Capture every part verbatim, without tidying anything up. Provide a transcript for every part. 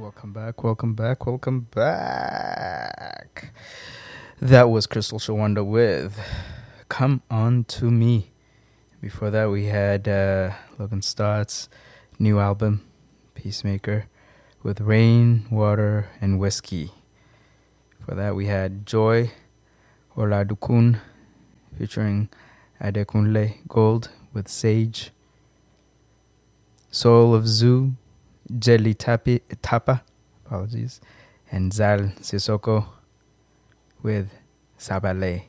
Welcome back, welcome back, welcome back. That was Crystal Shawanda with Come On To Me. Before that, we had uh, Logan Stott's new album, Peacemaker, with Rain, Water, and Whiskey. For that, we had Joy Oladukun featuring Adekunle Gold with Sage. Soul of Zoo, Jelly Tapi, Tapa, apologies, and Zal Sissoko with Sabale.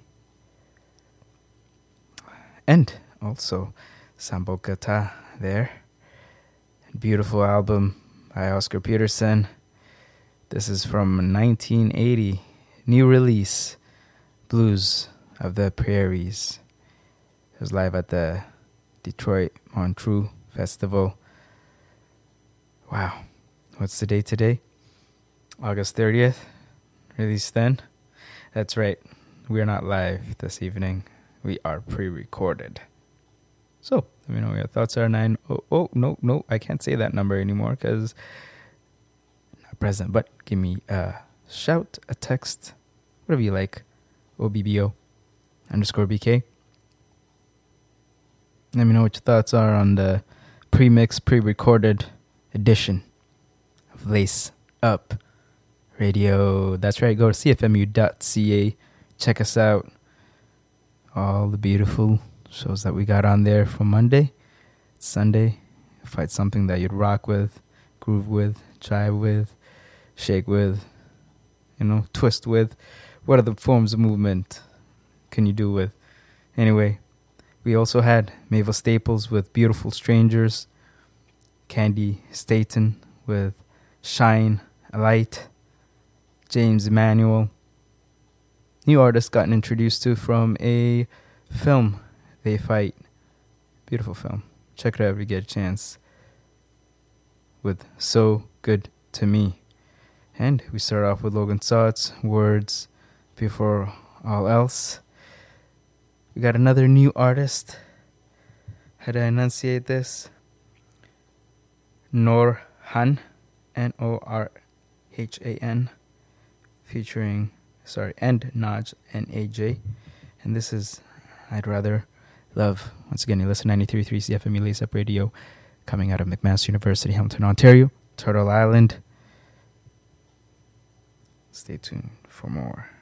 And also Sambo Kata there. Beautiful album by Oscar Peterson. This is from nineteen eighty. New release, Blues of the Prairies. It was live at the Detroit Montreux Festival. Wow. What's the date today? August thirtieth. Released then. That's right. We are not live this evening. We are pre-recorded. So, let me know what your thoughts are. Nine. Oh, oh no, no. I can't say that number anymore because not present. But give me a shout, a text, whatever you like. O B B O underscore B K. Let me know what your thoughts are on the pre-mix, pre-recorded edition of Lace Up Radio. That's right. Go to C F M U dot C A. Check us out. All the beautiful shows that we got on there from Monday, Sunday. Find something that you'd rock with, groove with, jive with, shake with, you know, twist with. What other forms of movement can you do with? Anyway, we also had Mavis Staples with Beautiful Strangers, Candy Staten with Shine a Light, James Emmanuel. New artist gotten introduced to from a film, They Fight. Beautiful film. Check it out if you get a chance. With So Good to Me. And we start off with Logan Stott's Words Before All Else. We got another new artist. How do I enunciate this? Norhan, N O R H A N, featuring, sorry, and Naj, N A J. And this is I'd Rather Love. Once again, you listen to ninety-three point three C F M U Lace Up Radio, coming out of McMaster University, Hamilton, Ontario, Turtle Island. Stay tuned for more.